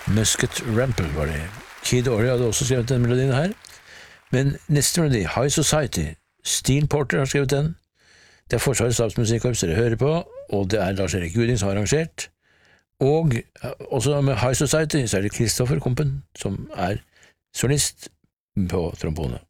Musket Rample var det. Kid Ory hadde også skrevet den melodien her. Men neste melodi, High Society, Steel Porter har skrevet den. Det er Forsvarets stabsmusikkorps dere hører på, og det er Lars-Erik Guding som har arrangert. Og også med High Society så er det Kristoffer Kompen som er solist på trombone.